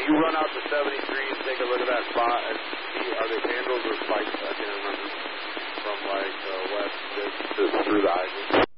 you run out to 73 and take a look at that spot and see, are they vandals or spikes? I can't remember. From, like, west to through the Ivy.